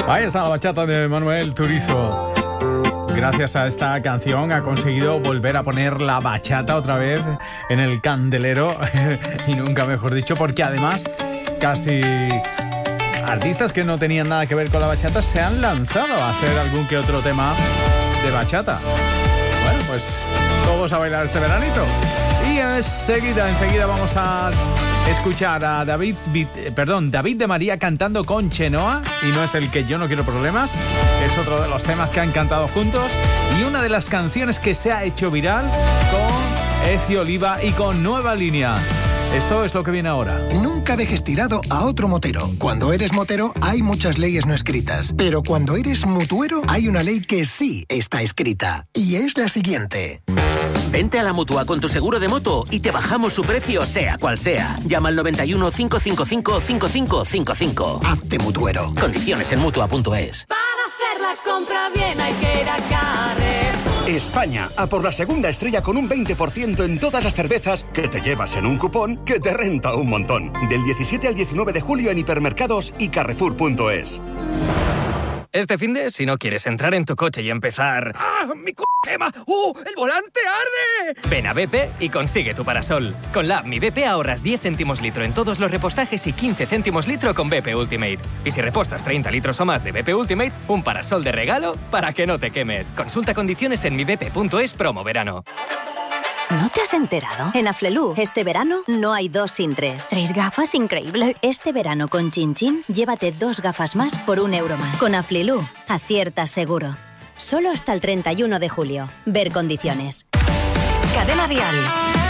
Ahí está la bachata de Manuel Turizo. Gracias a esta canción ha conseguido volver a poner la bachata otra vez en el candelero y nunca mejor dicho, porque además casi artistas que no tenían nada que ver con la bachata se han lanzado a hacer algún que otro tema de bachata. Bueno, pues todos a bailar este veranito. Y enseguida vamos a escuchar a David de María cantando con Chenoa, y no es el que Yo no quiero problemas, es otro de los temas que han cantado juntos y una de las canciones que se ha hecho viral con Eci Oliva y con Nueva Línea. Esto es lo que viene ahora. Nunca dejes tirado a otro motero. Cuando eres motero hay muchas leyes no escritas, pero cuando eres mutuero hay una ley que sí está escrita, y es la siguiente. Vente a la Mutua con tu seguro de moto y te bajamos su precio sea cual sea. Llama al 91 555 5555. Hazte mutuero. Condiciones en Mutua.es. Para hacer la compra bien hay que ir a Carrer. España, a por la segunda estrella con un 20% en todas las cervezas que te llevas en un cupón que te renta un montón. Del 17 al 19 de julio en hipermercados y Carrefour.es. Este finde, si no quieres entrar en tu coche y empezar... ¡Ah, mi quema! ¡El volante arde! Ven a BP y consigue tu parasol. Con la app Mi BP ahorras 10 céntimos litro en todos los repostajes y 15 céntimos litro con BP Ultimate. Y si repostas 30 litros o más de BP Ultimate, un parasol de regalo para que no te quemes. Consulta condiciones en mibp.es promo verano. ¿No te has enterado? En Aflelu, este verano no hay 2 sin 3. 3 gafas, increíble. Este verano con Chin Chin, llévate 2 gafas más por €1 más. Con Aflelu, aciertas seguro. Solo hasta el 31 de julio. Ver condiciones. Cadena Dial.